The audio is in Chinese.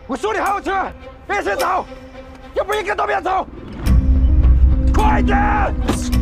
我手里还有车，别先走，要不一个都别走，快点！